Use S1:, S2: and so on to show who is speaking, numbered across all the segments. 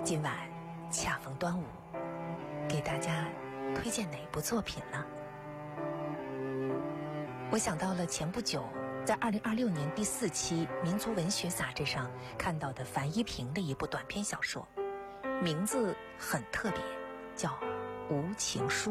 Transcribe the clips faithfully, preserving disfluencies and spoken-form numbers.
S1: 今晚恰逢端午，给大家推荐哪部作品呢？我想到了前不久在二零二六年第四期《民族文学》杂志上看到的樊一萍的一部短篇小说，名字很特别，叫《无情书》。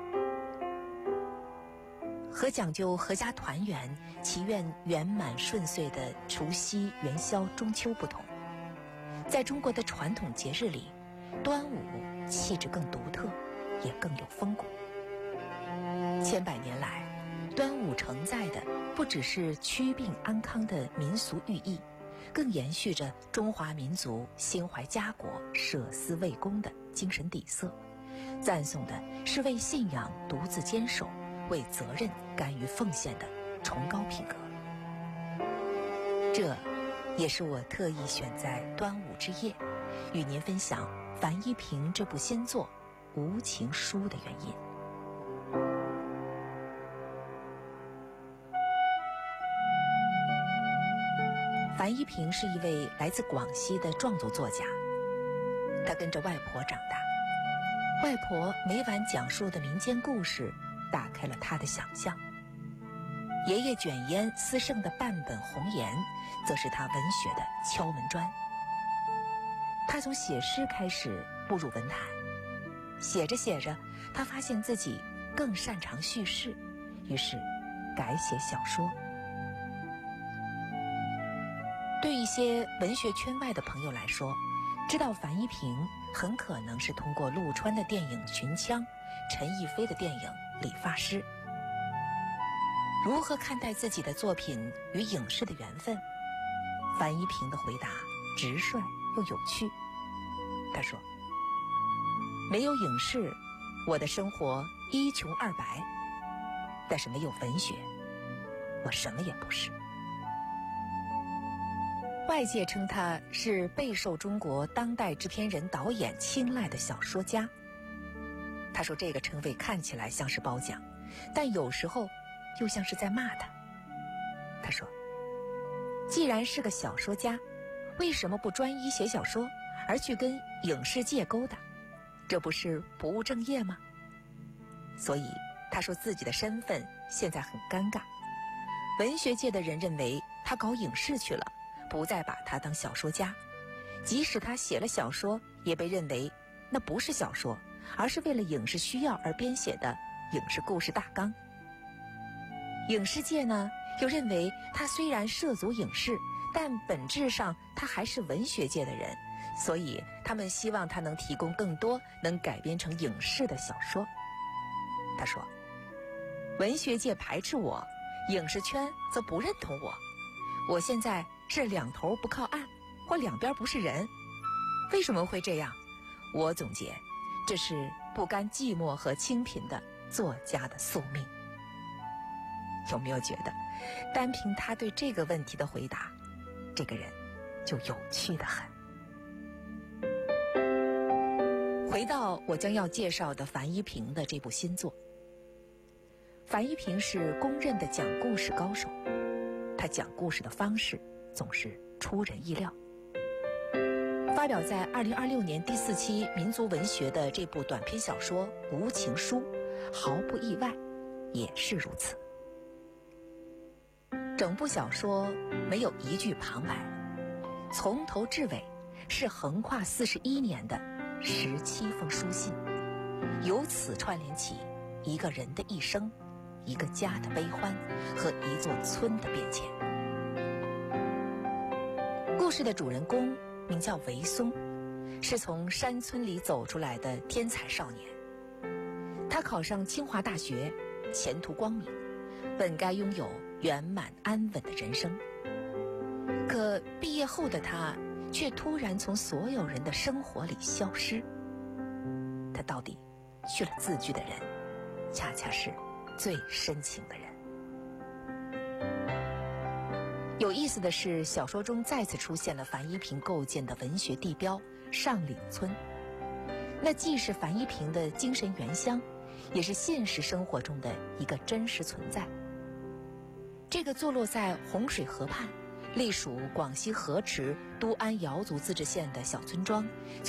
S1: 和讲究阖家团圆、祈愿圆满顺遂的除夕、元宵、中秋不同，在中国的传统节日里，端午气质更独特，也更有风骨。千百年来，端午承载的不只是祛病安康的民俗寓意，更延续着中华民族心怀家国、舍私为公的精神底色，赞颂的是为信仰独自坚守、为责任甘于奉献的崇高品格。这也是我特意选在端午之夜与您分享樊一萍这部新作《无情书》的原因。樊一萍是一位来自广西的壮族作家，他跟着外婆长大，外婆每晚讲述的民间故事打开了他的想象，爷爷卷烟私剩的半本红颜则是他文学的敲门砖。他从写诗开始步入文坛，写着写着他发现自己更擅长叙事，于是改写小说。对一些文学圈外的朋友来说，知道樊一萍很可能是通过陆川的电影《寻枪》，陈逸飞的电影《理发师》。如何看待自己的作品与影视的缘分？樊一萍的回答直率又有趣。他说：没有影视，我的生活一穷二白；但是没有文学，我什么也不是。外界称他是备受中国当代制片人导演青睐的小说家。他说这个称谓看起来像是褒奖，但有时候又像是在骂他。他说，既然是个小说家，为什么不专一写小说，而去跟影视界勾搭？这不是不务正业吗？所以他说自己的身份现在很尴尬。文学界的人认为他搞影视去了，不再把他当小说家，即使他写了小说，也被认为那不是小说，而是为了影视需要而编写的影视故事大纲。影视界呢，又认为他虽然涉足影视，但本质上他还是文学界的人，所以他们希望他能提供更多能改编成影视的小说。他说，文学界排斥我，影视圈则不认同我，我现在是两头不靠岸，或两边不是人。为什么会这样？我总结，这是不甘寂寞和清贫的作家的宿命。有没有觉得，单凭他对这个问题的回答，这个人就有趣得很。回到我将要介绍的樊一萍的这部新作。樊一萍是公认的讲故事高手，他讲故事的方式总是出人意料。发表在二零二六年第四期《民族文学》的这部短篇小说《无情书》，毫不意外，也是如此。整部小说没有一句旁白，从头至尾是横跨四十一年的十七封书信，由此串联起一个人的一生、一个家的悲欢和一座村的变迁。故事的主人公名叫韦松，是从山村里走出来的天才少年。他考上清华大学，前途光明，本该拥有圆满安稳的人生。可毕业后的他却突然从所有人的生活里消失。他到底去了字句的人，恰恰是最深情的人。有意思的是，小说中再次出现了樊一萍构建的文学地标上岭村。那既是樊一萍的精神原乡，也是现实生活中的一个真实存在。这个坐落在洪水河畔，隶属广西河池都安瑶族自治县的小村庄，